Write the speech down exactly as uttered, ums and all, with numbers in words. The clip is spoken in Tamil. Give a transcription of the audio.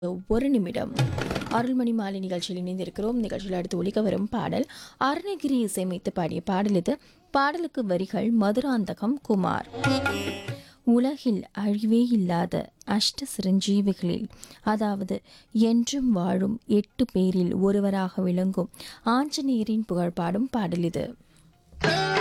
ஒரு நிமிடம் அருள்மணி மாலை நிகழ்ச்சியில் இணைந்திருக்கிறோம். நிகழ்ச்சியில் அடுத்து ஒலிக்க வரும் பாடல் அருணகிரி இசையமைத்து பாடிய பாடல் இது. பாடலுக்கு வரிகள் மதுராந்தகம் குமார். உலகில் அழிவே இல்லாத அஷ்ட சிரஞ்சீவிகளில், அதாவது என்றும் வாழும் எட்டு பேரில் ஒருவராக விளங்கும் ஆஞ்சநேயரின் புகழ் பாடும் பாடல் இது.